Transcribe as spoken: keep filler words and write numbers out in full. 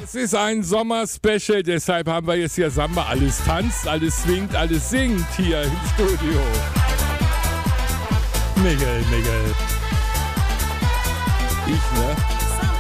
Es ist ein Sommer-Special, deshalb haben wir jetzt hier Samba. Alles tanzt, alles swingt, alles singt hier im Studio. Miguel, Miguel. Ich, ne?